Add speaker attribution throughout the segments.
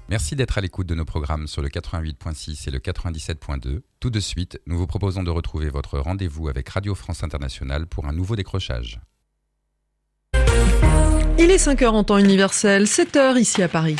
Speaker 1: Merci d'être à l'écoute de nos programmes sur le 88.6 et le 97.2. Tout de suite, nous vous proposons de retrouver votre rendez-vous avec Radio France Internationale pour un nouveau décrochage.
Speaker 2: Il est 5h en temps universel, 7h ici à Paris.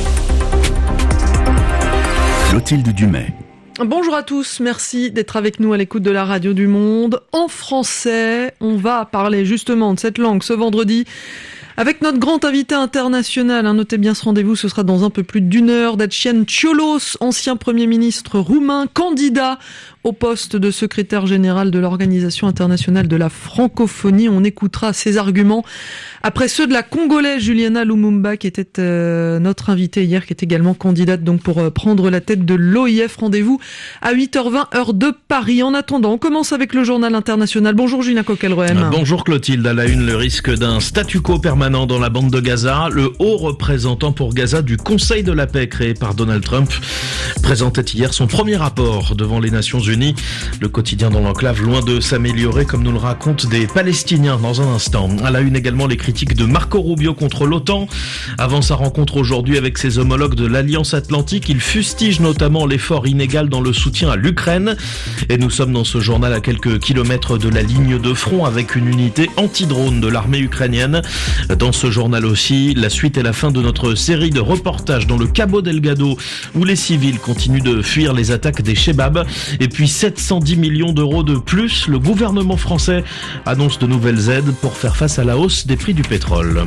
Speaker 3: Clotilde Dumais.
Speaker 2: Bonjour à tous, merci d'être avec nous à l'écoute de la radio du monde. En français, on va parler justement de cette langue ce vendredi avec notre grand invité international. Notez bien ce rendez-vous, ce sera dans un peu plus d'une heure. Dacian Cioloș, ancien Premier ministre roumain, candidat au poste de secrétaire général de l'Organisation internationale de la francophonie. On écoutera ses arguments après ceux de la Congolaise Juliana Lumumba, qui était notre invitée hier, qui est également candidate donc pour prendre la tête de l'OIF. Rendez-vous à 8h20 heure de Paris. En attendant, on commence avec le journal international. Bonjour Julien Coquelroem.
Speaker 4: Bonjour Clotilde. À la une, le risque d'un statu quo permanent dans la bande de Gaza. Le haut représentant pour Gaza du Conseil de la paix créé par Donald Trump présentait hier son premier rapport devant les Nations Unies. Le quotidien dans l'enclave, loin de s'améliorer, comme nous le racontent des Palestiniens dans un instant. À la une également, les critiques de Marco Rubio contre l'OTAN. Avant sa rencontre aujourd'hui avec ses homologues de l'Alliance Atlantique, il fustige notamment l'effort inégal dans le soutien à l'Ukraine. Et nous sommes dans ce journal à quelques kilomètres de la ligne de front avec une unité anti-drone de l'armée ukrainienne. Dans ce journal aussi, la suite et la fin de notre série de reportages dans le Cabo Delgado où les civils continuent de fuir les attaques des Chebabs. Et puis 710 millions d'euros de plus, le gouvernement français annonce de nouvelles aides pour faire face à la hausse des prix du pétrole.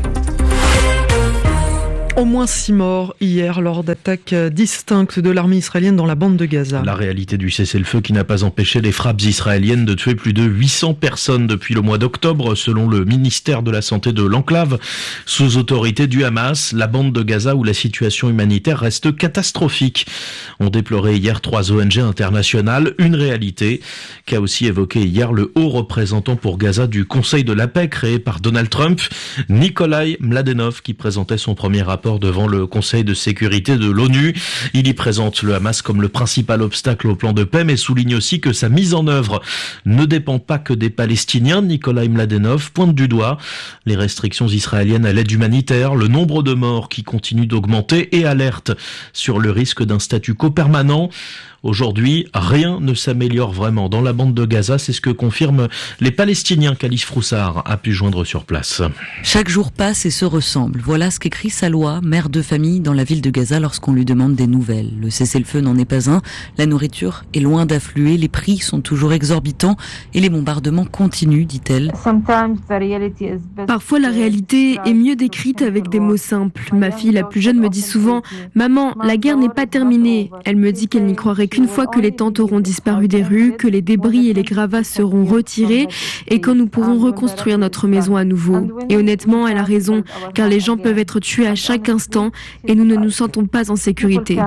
Speaker 2: Au moins 6 morts hier lors d'attaques distinctes de l'armée israélienne dans la bande de Gaza.
Speaker 4: La réalité du cessez-le-feu qui n'a pas empêché les frappes israéliennes de tuer plus de 800 personnes depuis le mois d'octobre, selon le ministère de la Santé de l'enclave. Sous autorité du Hamas, la bande de Gaza où la situation humanitaire reste catastrophique. On déplorait hier 3 ONG internationales, une réalité qu'a aussi évoqué hier le haut représentant pour Gaza du Conseil de la paix créé par Donald Trump, Nikolai Mladenov, qui présentait son premier rapport devant le Conseil de sécurité de l'ONU. Il y présente le Hamas comme le principal obstacle au plan de paix, mais souligne aussi que sa mise en œuvre ne dépend pas que des Palestiniens. Nikolai Mladenov pointe du doigt les restrictions israéliennes à l'aide humanitaire, le nombre de morts qui continue d'augmenter et alerte sur le risque d'un statu quo permanent. Aujourd'hui, rien ne s'améliore vraiment dans la bande de Gaza, c'est ce que confirment les Palestiniens qu'Alice Froussard a pu joindre sur place.
Speaker 5: Chaque jour passe et se ressemble. Voilà ce qu'écrit Salwa, mère de famille dans la ville de Gaza lorsqu'on lui demande des nouvelles. Le cessez-le-feu n'en est pas un, la nourriture est loin d'affluer, les prix sont toujours exorbitants et les bombardements continuent, dit-elle.
Speaker 6: Parfois la réalité est mieux décrite avec des mots simples. Ma fille la plus jeune me dit souvent « Maman, la guerre n'est pas terminée ». Elle me dit qu'elle n'y croirait qu'une fois que les tentes auront disparu des rues, que les débris et les gravats seront retirés et que nous pourrons reconstruire notre maison à nouveau. Et honnêtement, elle a raison, car les gens peuvent être tués à chaque instant et nous ne nous sentons pas en sécurité.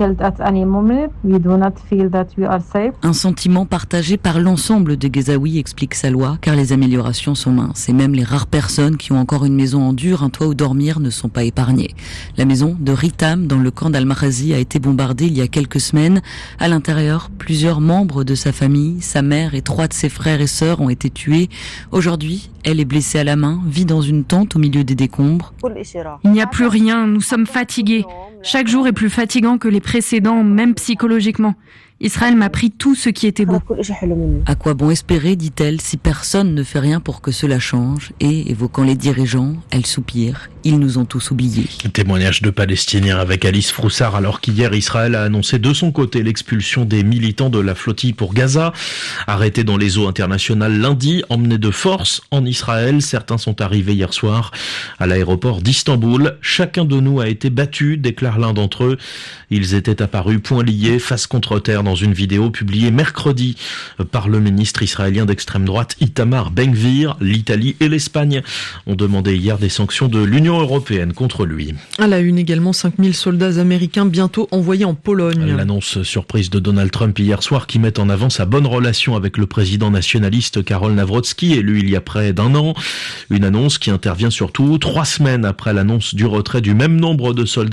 Speaker 5: Un sentiment partagé par l'ensemble des Gazaouis, explique Salwa, car les améliorations sont minces. Et même les rares personnes qui ont encore une maison en dur, un toit où dormir, ne sont pas épargnées. La maison de Ritam, dans le camp d'Al-Marazi, a été bombardée il y a quelques semaines. À l'intérieur, plusieurs membres de sa famille, sa mère et 3 de ses frères et sœurs ont été tués. Aujourd'hui, elle est blessée à la main, vit dans une tente au milieu des décombres.
Speaker 7: Il n'y a plus rien, nous sommes fatigués. Chaque jour est plus fatigant que les précédents, même psychologiquement. Israël m'a pris tout ce qui était beau.
Speaker 5: À quoi bon espérer, dit-elle, si personne ne fait rien pour que cela change? Et, évoquant les dirigeants, elle soupire. Ils nous ont tous oubliés.
Speaker 4: Témoignage de Palestiniens avec Alice Froussard, alors qu'hier Israël a annoncé de son côté l'expulsion des militants de la flottille pour Gaza. Arrêtés dans les eaux internationales lundi, emmenés de force en Israël. Certains sont arrivés hier soir à l'aéroport d'Istanbul. Chacun de nous a été battu, déclare l'un d'entre eux. Ils étaient apparus poings liés, face contre terre dans une vidéo publiée mercredi par le ministre israélien d'extrême droite Itamar Ben-Gvir. L'Italie et l'Espagne ont demandé hier des sanctions de l'Union européenne contre lui.
Speaker 2: À la une également, 5000 soldats américains bientôt envoyés en Pologne.
Speaker 4: L'annonce surprise de Donald Trump hier soir qui met en avant sa bonne relation avec le président nationaliste Karol Nawrocki, élu il y a près d'1 an. Une annonce qui intervient surtout 3 semaines après l'annonce du retrait du même nombre de soldats en Allemagne.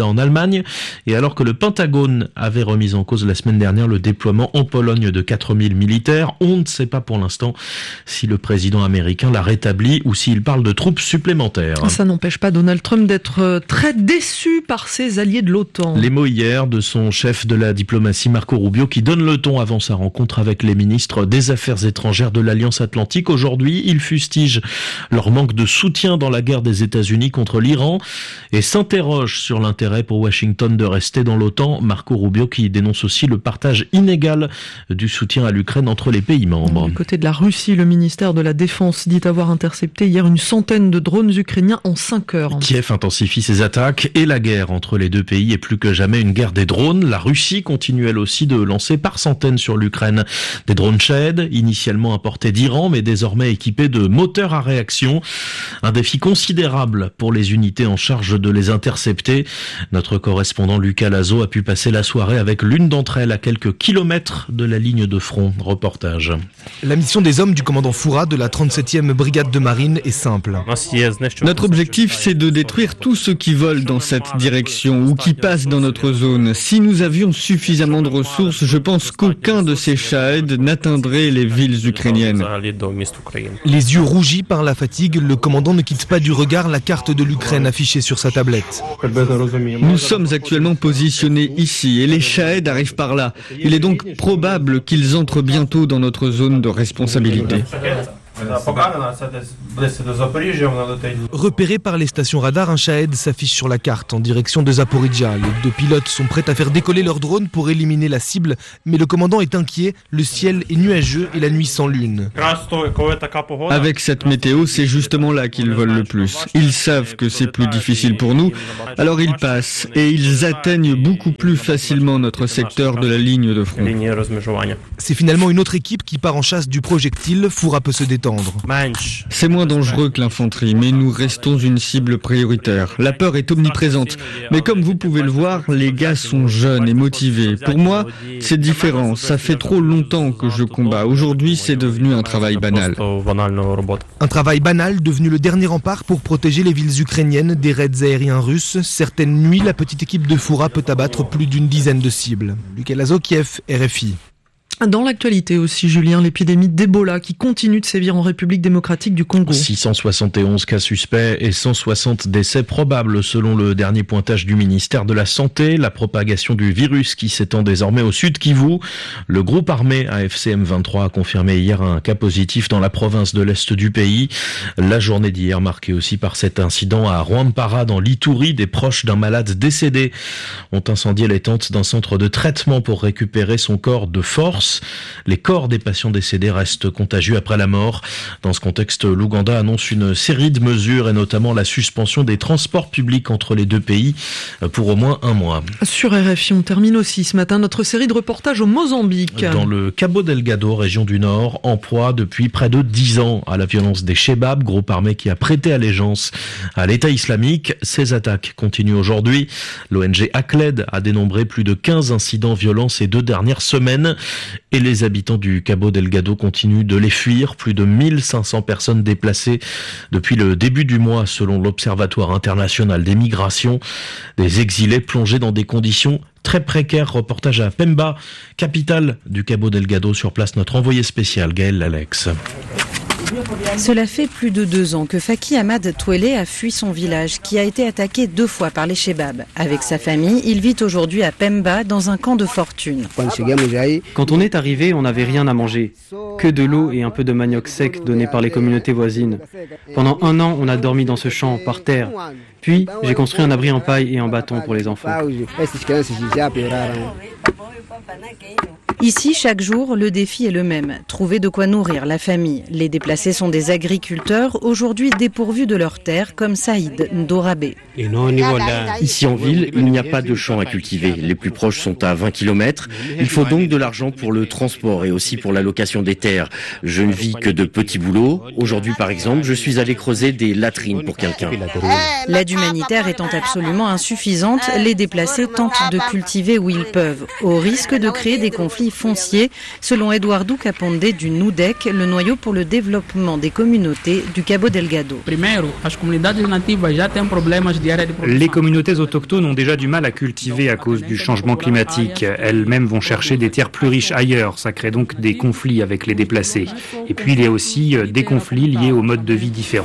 Speaker 4: l'Espagne, et alors que le Pentagone avait remis en cause la semaine dernière le déploiement en Pologne de 4000 militaires, on ne sait pas pour l'instant si le président américain l'a rétabli ou s'il parle de troupes supplémentaires.
Speaker 2: Ça n'empêche pas Donald Trump d'être très déçu par ses alliés de l'OTAN.
Speaker 4: Les mots hier de son chef de la diplomatie Marco Rubio qui donne le ton avant sa rencontre avec les ministres des Affaires étrangères de l'Alliance Atlantique. Aujourd'hui, il fustige leur manque de soutien dans la guerre des États-Unis contre l'Iran et s'interroge sur l'intérêt pour Washington de rester dans l'OTAN. Marco Rubio qui dénonce aussi le partage inégal du soutien à l'Ukraine entre les pays membres.
Speaker 2: Du côté de la Russie, le ministère de la Défense dit avoir intercepté hier une centaine de drones ukrainiens en 5 heures.
Speaker 4: Kiev intensifie ses attaques et la guerre entre les deux pays est plus que jamais une guerre des drones. La Russie continue elle aussi de lancer par centaines sur l'Ukraine des drones Shahed, initialement importés d'Iran mais désormais équipés de moteurs à réaction. Un défi considérable pour les unités en charge de les intercepter. Notre correspondant Lucas Lazo a pu passer la soirée avec l'une d'entre elles à quelques kilomètres de la ligne de front. Reportage.
Speaker 8: La mission des hommes du commandant Foura de la 37e brigade de marine est simple.
Speaker 9: Notre objectif, c'est de détruire tous ceux qui volent dans cette direction ou qui passent dans notre zone. Si nous avions suffisamment de ressources, je pense qu'aucun de ces Shahed n'atteindrait les villes ukrainiennes.
Speaker 8: Les yeux rougis par la fatigue, le commandant ne quitte pas du regard la carte de l'Ukraine affichée sur sa tablette.
Speaker 9: Nous sommes actuellement positionnés ici et les Shahed arrivent par là. Il est donc probable qu'ils entrent bientôt dans notre zone de responsabilité.
Speaker 8: Repéré par les stations radar, un Shahed s'affiche sur la carte en direction de Zaporizhzhia. Les deux pilotes sont prêts à faire décoller leur drone pour éliminer la cible, mais le commandant est inquiet, le ciel est nuageux et la nuit sans lune.
Speaker 9: Avec cette météo, c'est justement là qu'ils volent le plus. Ils savent que c'est plus difficile pour nous, alors ils passent et ils atteignent beaucoup plus facilement notre secteur de la ligne de front.
Speaker 8: C'est finalement une autre équipe qui part en chasse du projectile. Foura peut se détendre.
Speaker 9: C'est moins dangereux que l'infanterie, mais nous restons une cible prioritaire. La peur est omniprésente, mais comme vous pouvez le voir, les gars sont jeunes et motivés. Pour moi, c'est différent. Ça fait trop longtemps que je combats. Aujourd'hui, c'est devenu un travail banal.
Speaker 8: Un travail banal devenu le dernier rempart pour protéger les villes ukrainiennes des raids aériens russes. Certaines nuits, la petite équipe de Foura peut abattre plus d'une dizaine de cibles. Lucas Lazo, Kiev, RFI.
Speaker 2: Dans l'actualité aussi, Julien, l'épidémie d'Ebola qui continue de sévir en République démocratique du Congo.
Speaker 4: 671 cas suspects et 160 décès probables selon le dernier pointage du ministère de la Santé. La propagation du virus qui s'étend désormais au sud Kivu. Le groupe armé AFC M23 a confirmé hier un cas positif dans la province de l'Est du pays. La journée d'hier marquée aussi par cet incident à Rwampara dans l'Ituri. Des proches d'un malade décédé ont incendié les tentes d'un centre de traitement pour récupérer son corps de force. Les corps des patients décédés restent contagieux après la mort. Dans ce contexte, l'Ouganda annonce une série de mesures et notamment la suspension des transports publics entre les deux pays pour au moins un mois.
Speaker 2: Sur RFI, on termine aussi ce matin notre série de reportages au Mozambique.
Speaker 4: Dans le Cabo Delgado, région du Nord, en proie depuis près de 10 ans à la violence des Chebab, groupe armé qui a prêté allégeance à l'État islamique. Ces attaques continuent aujourd'hui. L'ONG ACLED a dénombré plus de 15 incidents violents ces 2 dernières semaines. Et les habitants du Cabo Delgado continuent de les fuir. Plus de 1500 personnes déplacées depuis le début du mois, selon l'Observatoire international des migrations. Des exilés plongés dans des conditions très précaires. Reportage à Pemba, capitale du Cabo Delgado. Sur place, notre envoyé spécial, Gaël Lalex.
Speaker 10: Cela fait plus de 2 ans que Faki Ahmad Touélé a fui son village, qui a été attaqué 2 fois par les Chebab. Avec sa famille, il vit aujourd'hui à Pemba, dans un camp de fortune.
Speaker 11: Quand on est arrivé, on n'avait rien à manger. Que de l'eau et un peu de manioc sec donné par les communautés voisines. Pendant 1 an, on a dormi dans ce champ, par terre. Puis, j'ai construit un abri en paille et en bâton pour les enfants.
Speaker 10: Ici, chaque jour, le défi est le même. Trouver de quoi nourrir la famille. Les déplacés sont des agriculteurs, aujourd'hui dépourvus de leurs terres, comme Saïd Ndorabé.
Speaker 12: Ici en ville, il n'y a pas de champs à cultiver. Les plus proches sont à 20 km. Il faut donc de l'argent pour le transport et aussi pour la location des terres. Je ne vis que de petits boulots. Aujourd'hui, par exemple, je suis allé creuser des latrines pour quelqu'un.
Speaker 10: L'aide humanitaire étant absolument insuffisante, les déplacés tentent de cultiver où ils peuvent, au risque de créer des conflits crédit foncier, selon Eduardo Caponde du NUDEC, le noyau pour le développement des communautés du Cabo Delgado.
Speaker 13: Les communautés autochtones ont déjà du mal à cultiver à cause du changement climatique. Elles-mêmes vont chercher des terres plus riches ailleurs. Ça crée donc des conflits avec les déplacés. Et puis il y a aussi des conflits liés au mode de vie différents.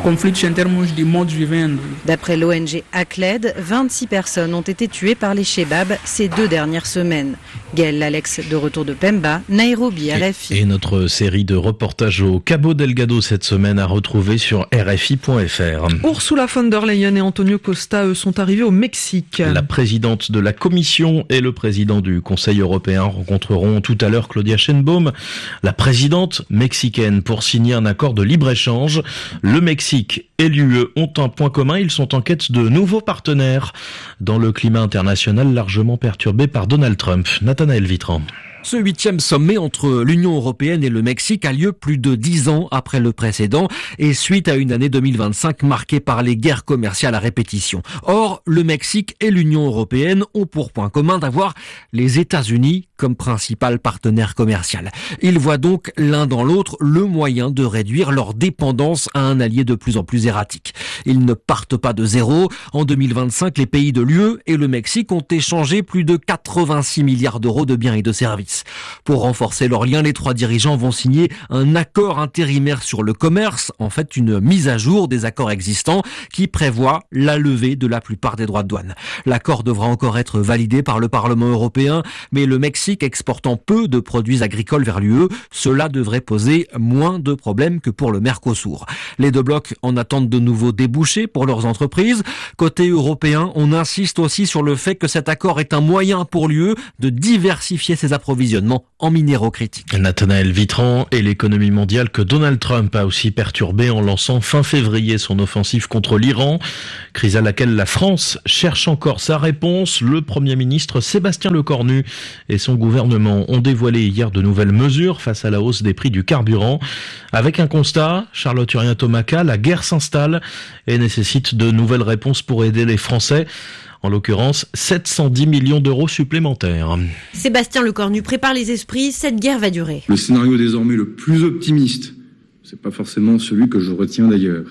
Speaker 10: D'après l'ONG ACLED, 26 personnes ont été tuées par les Chebabs ces 2 dernières semaines. Gaël Alex, de retour de Pemba, Nairobi, RFI.
Speaker 4: Et notre série de reportages au Cabo Delgado cette semaine à retrouver sur RFI.fr.
Speaker 2: Ursula von der Leyen et Antonio Costa, eux, sont arrivés au Mexique.
Speaker 4: La présidente de la Commission et le président du Conseil européen rencontreront tout à l'heure Claudia Sheinbaum, la présidente mexicaine, pour signer un accord de libre-échange. Le Mexique et l'UE ont un point commun, ils sont en quête de nouveaux partenaires dans le climat international largement perturbé par Donald Trump. Nathanaël Vitran.
Speaker 14: Ce 8e sommet entre l'Union européenne et le Mexique a lieu plus de 10 ans après le précédent et suite à une année 2025 marquée par les guerres commerciales à répétition. Or, le Mexique et l'Union européenne ont pour point commun d'avoir les États-Unis comme principal partenaire commercial. Ils voient donc l'un dans l'autre le moyen de réduire leur dépendance à un allié de plus en plus erratique. Ils ne partent pas de zéro. En 2025, les pays de l'UE et le Mexique ont échangé plus de 86 milliards d'euros de biens et de services. Pour renforcer leurs liens, les 3 dirigeants vont signer un accord intérimaire sur le commerce, en fait une mise à jour des accords existants qui prévoit la levée de la plupart des droits de douane. L'accord devra encore être validé par le Parlement européen, mais le Mexique exportant peu de produits agricoles vers l'UE, cela devrait poser moins de problèmes que pour le Mercosur. Les 2 blocs en attendent de nouveaux débouchés pour leurs entreprises. Côté européen, on insiste aussi sur le fait que cet accord est un moyen pour l'UE de diversifier ses approvisionnements en minéraux critiques.
Speaker 4: Nathanaël Vitran, et l'économie mondiale que Donald Trump a aussi perturbé en lançant fin février son offensive contre l'Iran, crise à laquelle la France cherche encore sa réponse. Le Premier ministre Sébastien Lecornu et son gouvernement ont dévoilé hier de nouvelles mesures face à la hausse des prix du carburant. Avec un constat, Charlotte Urien-Tomaca, la guerre s'installe et nécessite de nouvelles réponses pour aider les Français. En l'occurrence, 710 millions d'euros supplémentaires.
Speaker 15: Sébastien Lecornu prépare les esprits, cette guerre va durer.
Speaker 16: Le scénario désormais le plus optimiste, c'est pas forcément celui que je retiens d'ailleurs,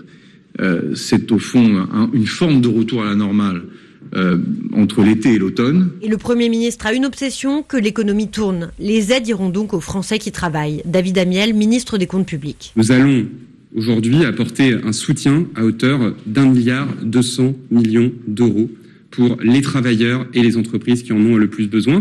Speaker 16: c'est au fond une forme de retour à la normale entre l'été et l'automne.
Speaker 15: Et le Premier ministre a une obsession, que l'économie tourne. Les aides iront donc aux Français qui travaillent. David Amiel, ministre des Comptes publics.
Speaker 17: Nous allons aujourd'hui apporter un soutien à hauteur d'1,2 milliard d'euros pour les travailleurs et les entreprises qui en ont le plus besoin.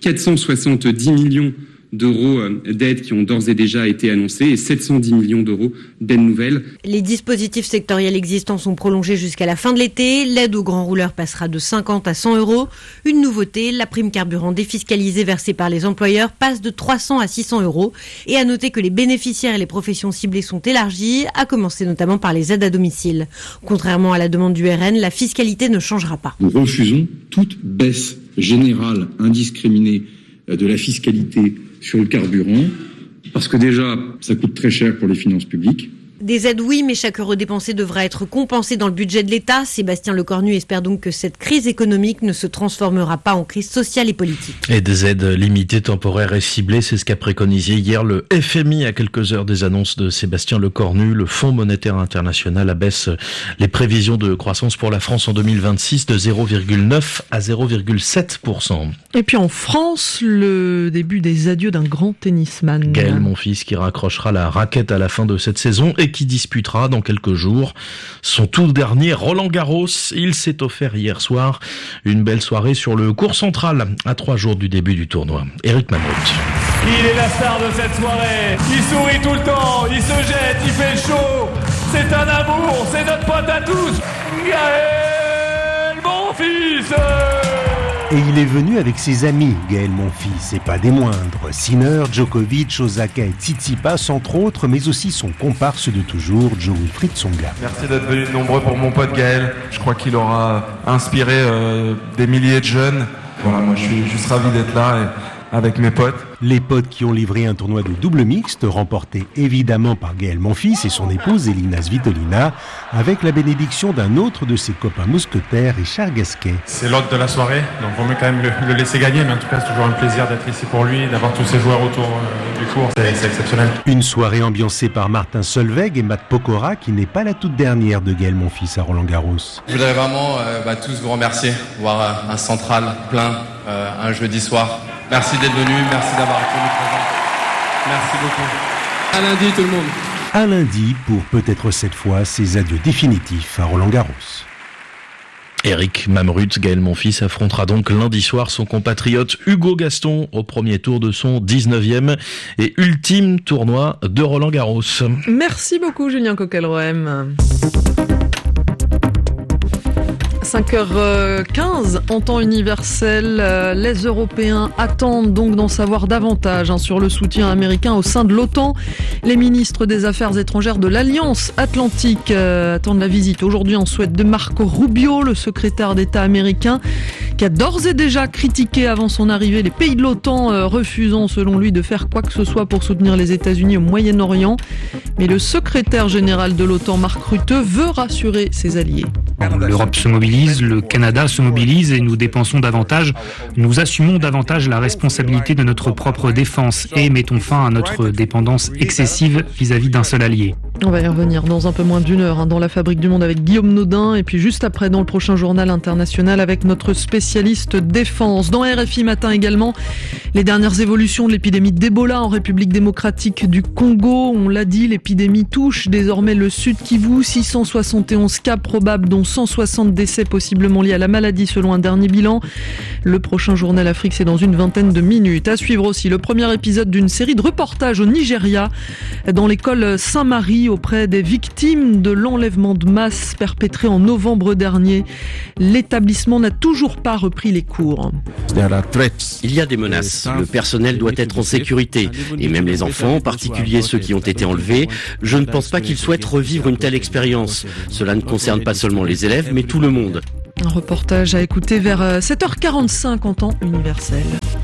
Speaker 17: 470 millions d'euros d'aides qui ont d'ores et déjà été annoncées et 710 millions d'euros d'aides nouvelles.
Speaker 15: Les dispositifs sectoriels existants sont prolongés jusqu'à la fin de l'été. L'aide aux grands rouleurs passera de 50 à 100 euros. Une nouveauté, la prime carburant défiscalisée versée par les employeurs passe de 300 à 600 euros. Et à noter que les bénéficiaires et les professions ciblées sont élargis, à commencer notamment par les aides à domicile. Contrairement à la demande du RN, la fiscalité ne changera pas.
Speaker 16: Nous refusons toute baisse générale, indiscriminée de la fiscalité sur le carburant, parce que déjà, ça coûte très cher pour les finances publiques.
Speaker 15: Des aides, oui, mais chaque euro dépensé devra être compensé dans le budget de l'État. Sébastien Lecornu espère donc que cette crise économique ne se transformera pas en crise sociale et politique.
Speaker 4: Et des aides limitées, temporaires et ciblées, c'est ce qu'a préconisé hier le FMI à quelques heures des annonces de Sébastien Lecornu. Le Fonds monétaire international abaisse les prévisions de croissance pour la France en 2026 de 0,9 à 0,7%.
Speaker 2: Et puis en France, le début des adieux d'un grand tennisman.
Speaker 4: Gaël Monfils qui raccrochera la raquette à la fin de cette saison et qui disputera dans quelques jours son tout dernier Roland-Garros. Il s'est offert hier soir une belle soirée sur le court central à 3 jours du début du tournoi. Éric Mamot.
Speaker 18: Il est la star de cette soirée. Il sourit tout le temps, il se jette, il fait chaud. C'est un amour, c'est notre pote à tous. Gaël Monfils.
Speaker 19: Et il est venu avec ses amis, Gaël Monfils, et pas des moindres. Sinner, Djokovic, Osaka et Tsitsipas, entre autres, mais aussi son comparse de toujours, Joe-Wilfried Tsonga.
Speaker 20: Merci d'être venus nombreux pour mon pote Gaël. Je crois qu'il aura inspiré des milliers de jeunes. Voilà, moi je suis juste ravi d'être là avec mes potes.
Speaker 19: Les potes qui ont livré un tournoi de double mixte, remporté évidemment par Gaël Monfils et son épouse Elina Svitolina, avec la bénédiction d'un autre de ses copains mousquetaires, Richard Gasquet.
Speaker 20: C'est l'hôte de la soirée, donc on peut quand même le laisser gagner, mais en tout cas c'est toujours un plaisir d'être ici pour lui, d'avoir tous ces joueurs autour du court, c'est exceptionnel.
Speaker 19: Une soirée ambiancée par Martin Solveig et Matt Pokora, qui n'est pas la toute dernière de Gaël Monfils à Roland-Garros.
Speaker 21: Je voudrais vraiment tous vous remercier, voir un central plein un jeudi soir. Merci d'être venu, merci d'avoir été présent. Merci beaucoup. À lundi tout le monde.
Speaker 19: À lundi pour peut-être cette fois ses adieux définitifs à Roland-Garros.
Speaker 4: Eric Mamrut, Gaël Monfils affrontera donc lundi soir son compatriote Hugo Gaston au premier tour de son 19e et ultime tournoi de Roland-Garros.
Speaker 2: Merci beaucoup Julien Coquelroem. 5h15 en temps universel, les Européens attendent donc d'en savoir davantage sur le soutien américain au sein de l'OTAN. Les ministres des Affaires étrangères de l'Alliance Atlantique attendent la visite aujourd'hui en Suède de Marco Rubio, le secrétaire d'État américain, qui a d'ores et déjà critiqué avant son arrivée les pays de l'OTAN, refusant selon lui de faire quoi que ce soit pour soutenir les États-Unis au Moyen-Orient. Mais le secrétaire général de l'OTAN, Mark Rutte, veut rassurer ses alliés.
Speaker 13: L'Europe se mobilise, le Canada se mobilise et nous dépensons davantage. Nous assumons davantage la responsabilité de notre propre défense et mettons fin à notre dépendance excessive vis-à-vis d'un seul allié.
Speaker 2: On va y revenir dans un peu moins d'une heure dans la Fabrique du Monde avec Guillaume Naudin et puis juste après dans le prochain journal international avec notre spécialiste défense. Dans RFI Matin également, les dernières évolutions de l'épidémie d'Ebola en République démocratique du Congo. On l'a dit, l'épidémie touche désormais le Sud Kivu, 671 cas probables dont 160 décès possiblement liés à la maladie selon un dernier bilan. Le prochain journal Afrique, c'est dans une vingtaine de minutes. À suivre aussi le premier épisode d'une série de reportages au Nigeria, dans l'école Saint-Marie, auprès des victimes de l'enlèvement de masse perpétré en novembre dernier. L'établissement n'a toujours pas repris les cours.
Speaker 12: Il y a des menaces. Le personnel doit être en sécurité. Et même les enfants, en particulier ceux qui ont été enlevés, je ne pense pas qu'ils souhaitent revivre une telle expérience. Cela ne concerne pas seulement les élèves, mais tout le monde.
Speaker 2: Un reportage à écouter vers 7h45 en temps universel.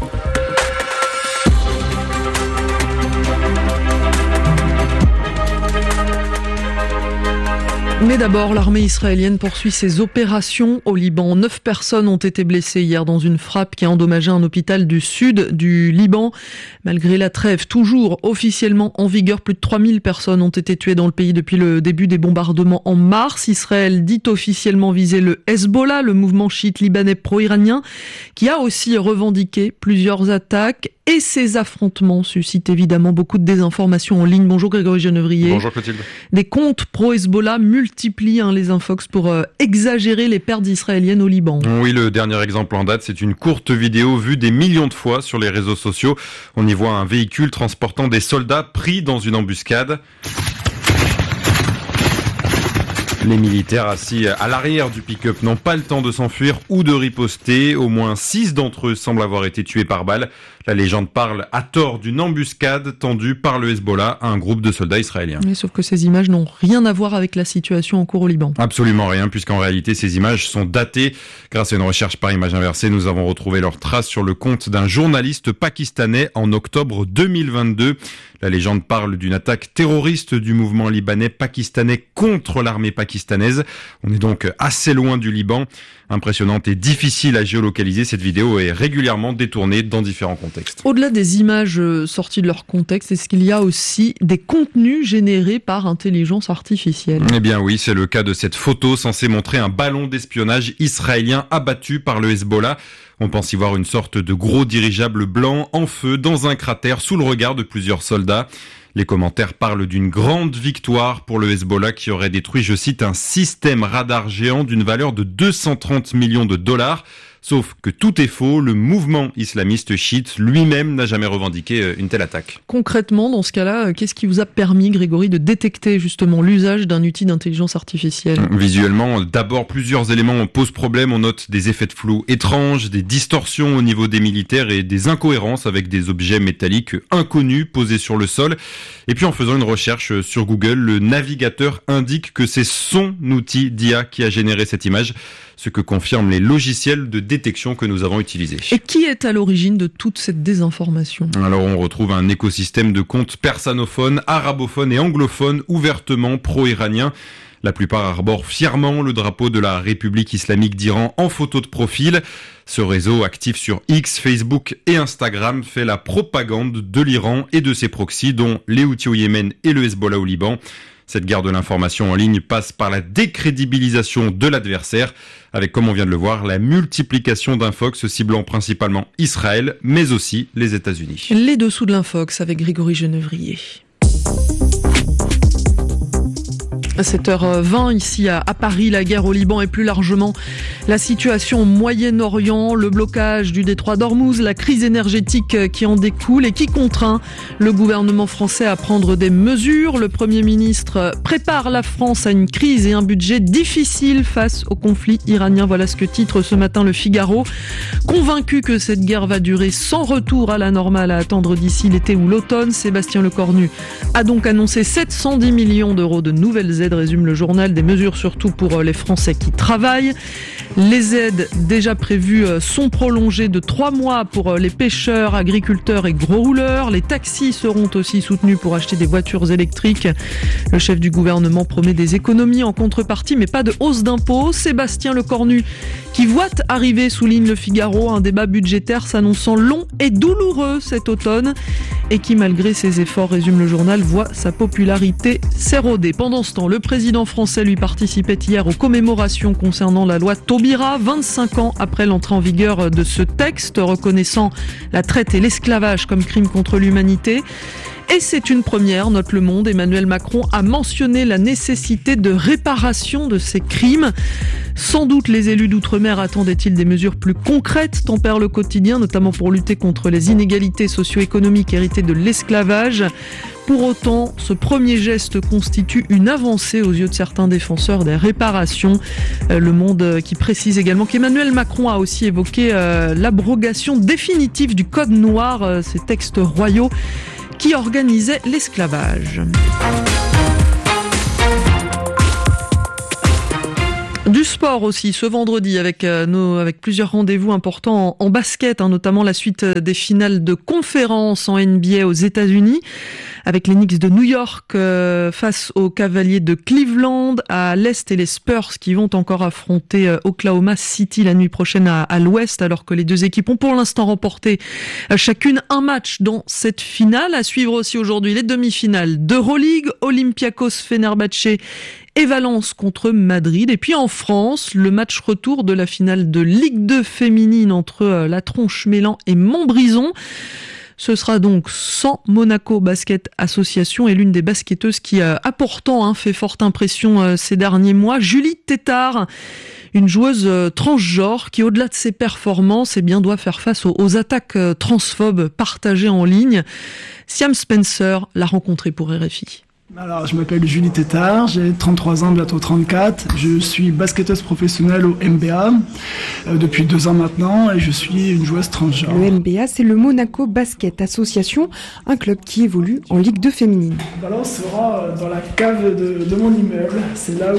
Speaker 2: Mais d'abord, l'armée israélienne poursuit ses opérations au Liban. 9 personnes ont été blessées hier dans une frappe qui a endommagé un hôpital du sud du Liban. Malgré la trêve toujours officiellement en vigueur, plus de 3000 personnes ont été tuées dans le pays depuis le début des bombardements en mars. Israël dit officiellement viser le Hezbollah, le mouvement chiite libanais pro-iranien, qui a aussi revendiqué plusieurs attaques. Et ces affrontements suscitent évidemment beaucoup de désinformation en ligne. Bonjour Grégory Genevrier.
Speaker 22: Bonjour Clotilde.
Speaker 2: Des comptes pro-Hezbollah multiplient les infox pour exagérer les pertes israéliennes au Liban.
Speaker 22: Oui, le dernier exemple en date, c'est une courte vidéo vue des millions de fois sur les réseaux sociaux. On y voit un véhicule transportant des soldats pris dans une embuscade. Les militaires assis à l'arrière du pick-up n'ont pas le temps de s'enfuir ou de riposter. Au moins 6 d'entre eux semblent avoir été tués par balle. La légende parle à tort d'une embuscade tendue par le Hezbollah à un groupe de soldats israéliens.
Speaker 2: Mais sauf que ces images n'ont rien à voir avec la situation en cours au Liban.
Speaker 22: Absolument rien, puisqu'en réalité ces images sont datées. Grâce à une recherche par image inversée, nous avons retrouvé leurs traces sur le compte d'un journaliste pakistanais en octobre 2022. La légende parle d'une attaque terroriste du mouvement libanais pakistanais contre l'armée pakistanaise. On est donc assez loin du Liban. Impressionnante et difficile à géolocaliser, cette vidéo est régulièrement détournée dans différents contextes.
Speaker 2: Au-delà des images sorties de leur contexte, est-ce qu'il y a aussi des contenus générés par intelligence artificielle ?
Speaker 22: Eh bien oui, c'est le cas de cette photo censée montrer un ballon d'espionnage israélien abattu par le Hezbollah. On pense y voir une sorte de gros dirigeable blanc en feu dans un cratère sous le regard de plusieurs soldats. Les commentaires parlent d'une grande victoire pour le Hezbollah qui aurait détruit, je cite, un système radar géant d'une valeur de 230 millions de dollars. Sauf que tout est faux, le mouvement islamiste chiite lui-même n'a jamais revendiqué une telle attaque.
Speaker 2: Concrètement, dans ce cas-là, qu'est-ce qui vous a permis, Grégory, de détecter justement l'usage d'un outil d'intelligence artificielle ?
Speaker 22: Visuellement, d'abord, plusieurs éléments posent problème. On note des effets de flou étranges, des distorsions au niveau des militaires et des incohérences avec des objets métalliques inconnus posés sur le sol. Et puis en faisant une recherche sur Google, le navigateur indique que c'est son outil d'IA qui a généré cette image. ce que confirment les logiciels de détection que nous avons utilisés.
Speaker 2: Et qui est à l'origine de toute cette désinformation ?
Speaker 22: Alors on retrouve un écosystème de comptes persanophones, arabophones et anglophones ouvertement pro-iraniens. La plupart arborent fièrement le drapeau de la République islamique d'Iran en photo de profil. Ce réseau, actif sur X, Facebook et Instagram, fait la propagande de l'Iran et de ses proxys, dont les Houthis au Yémen et le Hezbollah au Liban. Cette guerre de l'information en ligne passe par la décrédibilisation de l'adversaire, avec, comme on vient de le voir, la multiplication d'infox ciblant principalement Israël, mais aussi les États-Unis.
Speaker 2: Les dessous de l'infox avec Grégory Genevrier. À 7h20, ici à Paris, la guerre au Liban et plus largement la situation au Moyen-Orient, le blocage du détroit d'Ormuz, la crise énergétique qui en découle et qui contraint le gouvernement français à prendre des mesures. Le Premier ministre prépare la France à une crise et un budget difficile face au conflit iranien. Voilà ce que titre ce matin Le Figaro. Convaincu que cette guerre va durer sans retour à la normale à attendre d'ici l'été ou l'automne, Sébastien Lecornu a donc annoncé 710 millions d'euros de nouvelles aides, résume le journal, des mesures surtout pour les Français qui travaillent. Les aides déjà prévues sont prolongées de 3 mois pour les pêcheurs, agriculteurs et gros rouleurs. Les taxis seront aussi soutenus pour acheter des voitures électriques. Le chef du gouvernement promet des économies en contrepartie, mais pas de hausse d'impôts. Sébastien Lecornu, qui voit arriver, souligne Le Figaro, un débat budgétaire s'annonçant long et douloureux cet automne et qui, malgré ses efforts, résume le journal, voit sa popularité s'éroder. Pendant ce temps, le président français, lui, participait hier aux commémorations concernant la loi Taubira, 25 ans après l'entrée en vigueur de ce texte, reconnaissant la traite et l'esclavage comme crime contre l'humanité. Et c'est une première, note Le Monde. Emmanuel Macron a mentionné la nécessité de réparation de ces crimes. Sans doute les élus d'outre-mer attendaient-ils des mesures plus concrètes, tempère Le Quotidien, notamment pour lutter contre les inégalités socio-économiques héritées de l'esclavage. Pour autant, ce premier geste constitue une avancée aux yeux de certains défenseurs des réparations. Le Monde qui précise également qu'Emmanuel Macron a aussi évoqué l'abrogation définitive du Code noir, ces textes royaux qui organisait l'esclavage. Du sport aussi ce vendredi avec plusieurs rendez-vous importants en basket, notamment la suite des finales de conférence en NBA aux États-Unis avec les Knicks de New York face aux Cavaliers de Cleveland à l'Est et les Spurs qui vont encore affronter Oklahoma City la nuit prochaine à l'Ouest, alors que les deux équipes ont pour l'instant remporté chacune un match dans cette finale. À suivre aussi aujourd'hui les demi-finales d'Euroleague, Olympiakos-Fenerbahçe et Valence contre Madrid. Et puis en France, le match retour de la finale de Ligue 2 féminine entre La Tronche-Mélan et Montbrison. Ce sera donc sans Monaco Basket Association et l'une des basketteuses qui a pourtant fait forte impression ces derniers mois, Julie Tétard, une joueuse transgenre qui, au-delà de ses performances, doit faire face aux attaques transphobes partagées en ligne. Siam Spencer l'a rencontrée pour RFI.
Speaker 1: Alors, je m'appelle Julie Tétard, j'ai 33 ans, bientôt 34. Je suis basketteuse professionnelle au MBA depuis 2 ans maintenant et je suis une joueuse transgenre.
Speaker 3: Le MBA, c'est le Monaco Basket Association, un club qui évolue en Ligue 2 féminine.
Speaker 1: Alors, on sera dans la cave de mon immeuble. C'est là où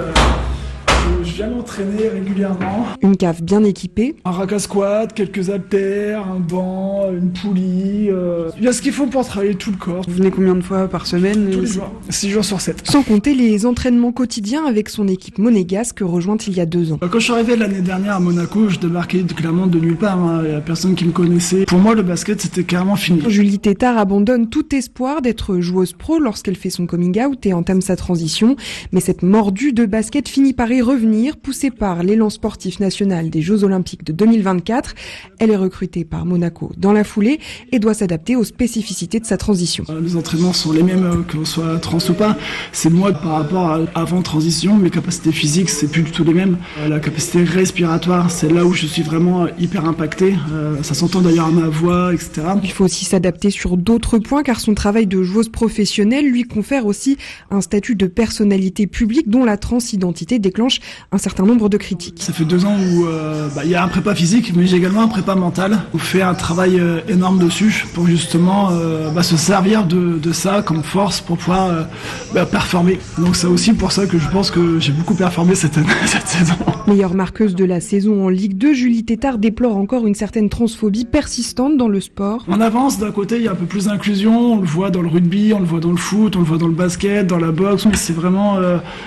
Speaker 1: je viens m'entraîner régulièrement.
Speaker 3: Une cave bien équipée.
Speaker 1: Un rack à squat, quelques haltères, un banc, une poulie. Il y a ce qu'il faut pour travailler tout le corps.
Speaker 3: Vous venez combien de fois par semaine?
Speaker 1: Tous les jours, 6 jours sur 7.
Speaker 3: Sans compter les entraînements quotidiens avec son équipe monégasque rejointe il y a 2 ans.
Speaker 1: Quand je suis arrivé l'année dernière à Monaco, je débarquais clairement de nulle part. Il n'y a personne qui me connaissait. Pour moi, le basket, c'était carrément fini.
Speaker 3: Julie Tétard abandonne tout espoir d'être joueuse pro lorsqu'elle fait son coming out et entame sa transition. Mais cette mordue de basket finit par y revenir, poussée par l'élan sportif national des Jeux Olympiques de 2024. Elle est recrutée par Monaco dans la foulée et doit s'adapter aux spécificités de sa transition.
Speaker 1: Les entraînements sont les mêmes qu'on soit trans ou pas. C'est moi par rapport à avant transition. Mes capacités physiques, c'est plus du tout les mêmes. La capacité respiratoire, c'est là où je suis vraiment hyper impacté. Ça s'entend d'ailleurs à ma voix, etc.
Speaker 3: Il faut aussi s'adapter sur d'autres points car son travail de joueuse professionnelle lui confère aussi un statut de personnalité publique dont la transidentité déclenche un certain nombre de critiques.
Speaker 1: Ça fait 2 ans où il y a un prépa physique, mais j'ai également un prépa mental. On fait un travail énorme dessus pour justement se servir de ça comme force pour pouvoir performer. Donc c'est aussi pour ça que je pense que j'ai beaucoup performé cette saison.
Speaker 3: Meilleure marqueuse de la saison en Ligue 2, Julie Tétard déplore encore une certaine transphobie persistante dans le sport.
Speaker 1: On avance, d'un côté il y a un peu plus d'inclusion, on le voit dans le rugby, on le voit dans le foot, on le voit dans le basket, dans la boxe, c'est vraiment...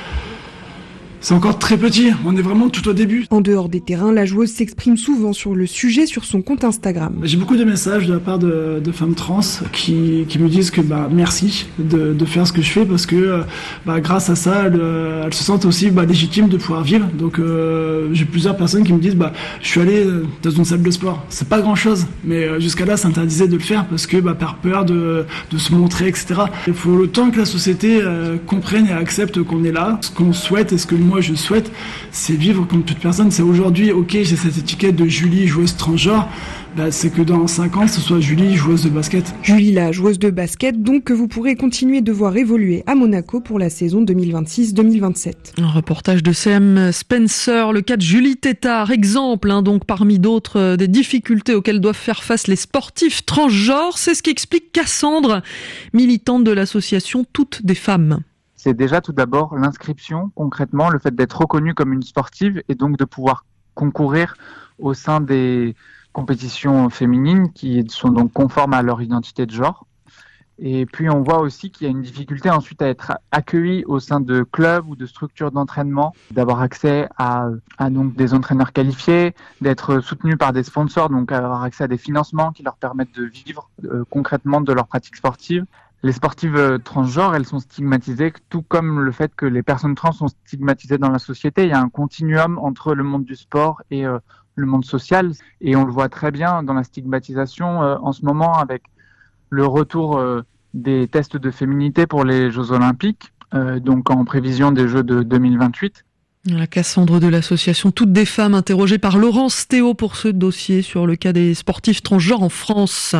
Speaker 1: C'est encore très petit, on est vraiment tout au début.
Speaker 3: En dehors des terrains, la joueuse s'exprime souvent sur le sujet sur son compte Instagram.
Speaker 1: J'ai beaucoup de messages de la part de femmes trans qui me disent que merci de faire ce que je fais parce que grâce à ça, elles se sentent aussi légitimes de pouvoir vivre. Donc j'ai plusieurs personnes qui me disent je suis allé dans une salle de sport. C'est pas grand chose, mais jusqu'à là, ça interdisait de le faire parce que par peur de se montrer, etc. Il faut le temps que la société comprenne et accepte qu'on est là. Ce qu'on souhaite et ce que moi je souhaite, c'est vivre comme toute personne. C'est aujourd'hui, ok, j'ai cette étiquette de Julie, joueuse transgenre, c'est que dans 5 ans, ce soit Julie, joueuse de basket.
Speaker 3: Julie, la joueuse de basket, donc que vous pourrez continuer de voir évoluer à Monaco pour la saison 2026-2027.
Speaker 2: Un reportage de CM Spencer, le cas de Julie Tétard, exemple donc parmi d'autres des difficultés auxquelles doivent faire face les sportifs transgenres. C'est ce qu'explique Cassandre, militante de l'association Toutes des femmes.
Speaker 6: C'est déjà tout d'abord l'inscription, concrètement, le fait d'être reconnue comme une sportive et donc de pouvoir concourir au sein des compétitions féminines qui sont donc conformes à leur identité de genre. Et puis on voit aussi qu'il y a une difficulté ensuite à être accueilli au sein de clubs ou de structures d'entraînement, d'avoir accès à donc des entraîneurs qualifiés, d'être soutenu par des sponsors, donc avoir accès à des financements qui leur permettent de vivre concrètement de leur pratique sportive. Les sportives transgenres, elles sont stigmatisées, tout comme le fait que les personnes trans sont stigmatisées dans la société. Il y a un continuum entre le monde du sport et le monde social. Et on le voit très bien dans la stigmatisation en ce moment avec le retour des tests de féminité pour les Jeux Olympiques, donc en prévision des Jeux de 2028.
Speaker 2: La Cassandre de l'association Toutes des femmes, interrogée par Laurence Théo pour ce dossier sur le cas des sportifs transgenres en France.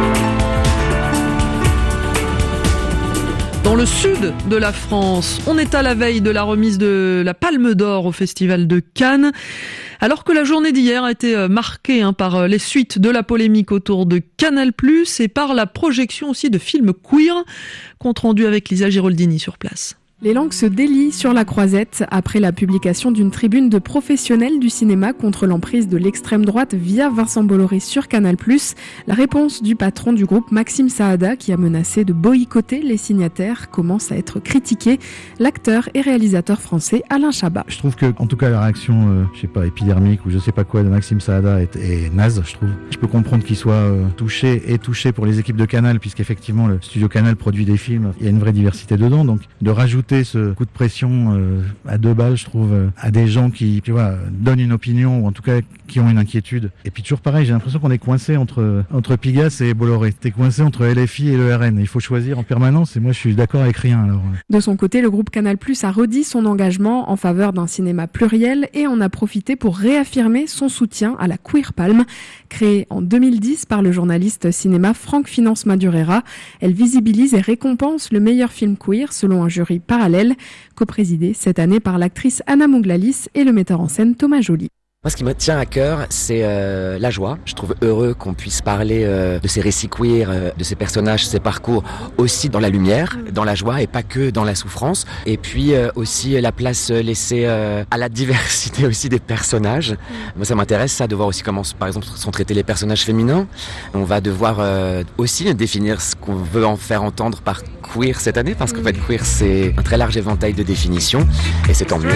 Speaker 2: Dans le sud de la France, on est à la veille de la remise de la Palme d'Or au Festival de Cannes. Alors que la journée d'hier a été marquée par les suites de la polémique autour de Canal+, et par la projection aussi de films queer, compte rendu avec Lisa Giroldini sur place.
Speaker 7: Les langues se délient sur la croisette après la publication d'une tribune de professionnels du cinéma contre l'emprise de l'extrême droite via Vincent Bolloré sur Canal+. La réponse du patron du groupe Maxime Saada, qui a menacé de boycotter les signataires, commence à être critiquée. L'acteur et réalisateur français Alain Chabat.
Speaker 23: Je trouve que, en tout cas, la réaction, épidermique ou je sais pas quoi de Maxime Saada est naze, je trouve. Je peux comprendre qu'il soit touché pour les équipes de Canal, puisqu'effectivement le studio Canal produit des films, il y a une vraie diversité dedans, donc de rajouter ce coup de pression à 2 balles, je trouve, à des gens qui donnent une opinion ou en tout cas qui ont une inquiétude. Et puis toujours pareil, j'ai l'impression qu'on est coincé entre Pigasse et Bolloré. T'es coincé entre LFI et le RN. Il faut choisir en permanence et moi je suis d'accord avec rien. Alors.
Speaker 7: De son côté, le groupe Canal+ a redit son engagement en faveur d'un cinéma pluriel et en a profité pour réaffirmer son soutien à la Queer Palm, créée en 2010 par le journaliste cinéma Franck Finance Madurera. Elle visibilise et récompense le meilleur film queer selon un jury parallèle, coprésidé cette année par l'actrice Anna Mouglalis et le metteur en scène Thomas Joly.
Speaker 24: Moi, ce qui me tient à cœur, c'est la joie. Je trouve heureux qu'on puisse parler de ces récits queer, de ces personnages, ces parcours, aussi dans la lumière, dans la joie et pas que dans la souffrance. Et puis aussi la place laissée à la diversité aussi des personnages. Moi, ça m'intéresse ça de voir aussi comment, par exemple, sont traités les personnages féminins. On va devoir aussi définir ce qu'on veut en faire entendre par queer cette année, parce qu'en fait, queer, c'est un très large éventail de définitions et c'est tant mieux.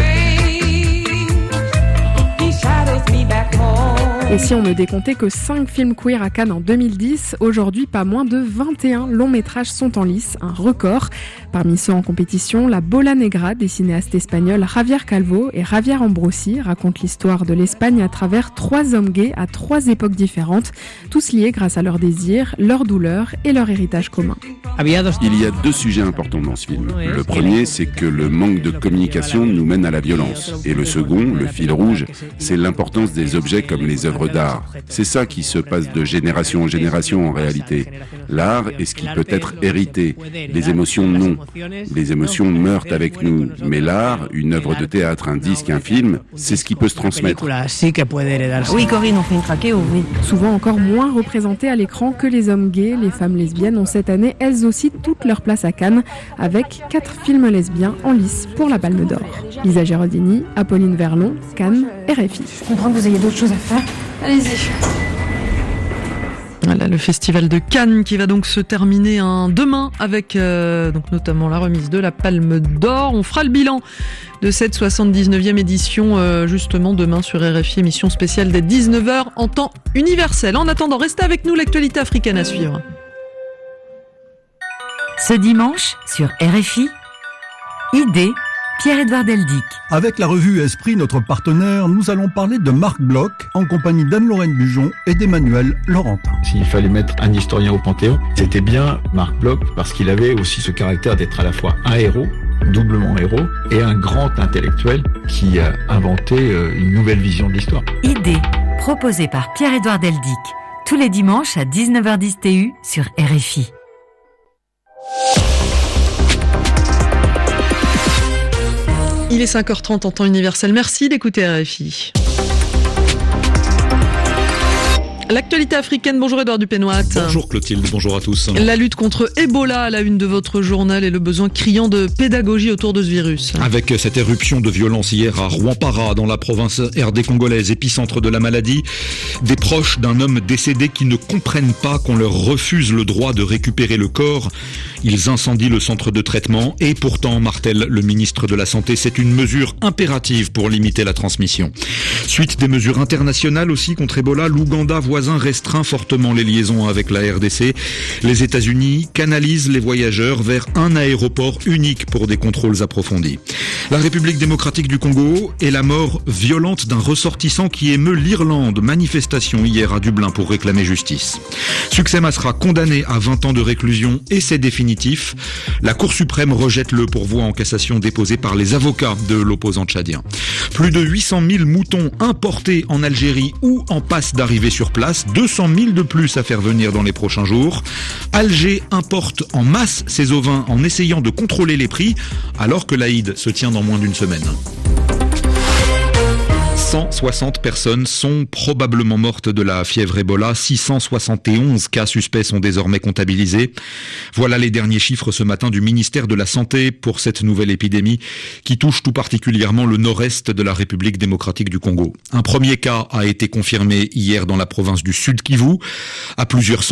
Speaker 7: Et si on ne décomptait que 5 films queer à Cannes en 2010, aujourd'hui pas moins de 21 longs métrages sont en lice, un record. Parmi ceux en compétition, La Bola Negra des cinéastes espagnols Javier Calvo et Javier Ambrosi raconte l'histoire de l'Espagne à travers 3 hommes gays à 3 époques différentes, tous liés grâce à leurs désirs, leurs douleurs et leur héritage commun.
Speaker 25: Il y a 2 sujets importants dans ce film. Le premier, c'est que le manque de communication nous mène à la violence. Et le second, le fil rouge, c'est l'importance des objets comme les œuvres œuvre d'art. C'est ça qui se passe de génération en génération en réalité. L'art est ce qui peut être hérité. Les émotions, non. Les émotions meurent avec nous. Mais l'art, une œuvre de théâtre, un disque, un film, c'est ce qui peut se transmettre.
Speaker 5: Oui, Corinne, on fait une traquée, oui.
Speaker 7: Souvent encore moins représentées à l'écran que les hommes gays, les femmes lesbiennes ont cette année elles aussi toute leur place à Cannes, avec 4 films lesbiens en lice pour la Palme d'Or. Lisa Geraldini, Apolline Verlon, Cannes, RFI.
Speaker 5: Je comprends que vous ayez d'autres choses à faire. Allez-y.
Speaker 2: Voilà, le festival de Cannes qui va donc se terminer demain avec donc notamment la remise de la Palme d'Or. On fera le bilan de cette 79e édition justement demain sur RFI, émission spéciale dès 19h en temps universel. En attendant, restez avec nous, l'actualité africaine à suivre.
Speaker 8: Ce dimanche sur RFI, Idée, Pierre-Edouard Deldic.
Speaker 9: Avec la revue Esprit, notre partenaire, nous allons parler de Marc Bloch en compagnie d'Anne-Lorraine Bujon et d'Emmanuel Laurentin.
Speaker 10: S'il fallait mettre un historien au Panthéon, c'était bien Marc Bloch parce qu'il avait aussi ce caractère d'être à la fois un héros, doublement héros, et un grand intellectuel qui a inventé une nouvelle vision de l'histoire.
Speaker 8: Idée, proposée par Pierre-Edouard Deldic, tous les dimanches à 19h10 TU sur RFI.
Speaker 2: Il est 5h30 en temps universel. Merci d'écouter RFI. L'actualité africaine, bonjour Edouard Dupénoit.
Speaker 11: Bonjour Clotilde, bonjour à tous.
Speaker 2: La lutte contre Ebola à la une de votre journal et le besoin criant de pédagogie autour de ce virus.
Speaker 11: Avec cette éruption de violence hier à Rwampara, dans la province RD congolaise, épicentre de la maladie, des proches d'un homme décédé qui ne comprennent pas qu'on leur refuse le droit de récupérer le corps. Ils incendient le centre de traitement et pourtant, martèle le ministre de la Santé, c'est une mesure impérative pour limiter la transmission. Suite des mesures internationales aussi contre Ebola, l'Ouganda voisin restreint fortement les liaisons avec la RDC. Les États-Unis canalisent les voyageurs vers un aéroport unique pour des contrôles approfondis. La République démocratique du Congo et la mort violente d'un ressortissant qui émeut l'Irlande. Manifestation hier à Dublin pour réclamer justice. Succès Masra condamné à 20 ans de réclusion et c'est définitif. La Cour suprême rejette le pourvoi en cassation déposé par les avocats de l'opposant tchadien. Plus de 800 000 moutons importés en Algérie ou en passe d'arriver sur place. 200 000 de plus à faire venir dans les prochains jours. Alger importe en masse ses ovins en essayant de contrôler les prix, alors que l'Aïd se tient dans moins d'une semaine. 160 personnes sont probablement mortes de la fièvre Ebola. 671 cas suspects sont désormais comptabilisés. Voilà les derniers chiffres ce matin du ministère de la Santé pour cette nouvelle épidémie qui touche tout particulièrement le nord-est de la République démocratique du Congo. Un premier cas a été confirmé hier dans la province du Sud Kivu, à plusieurs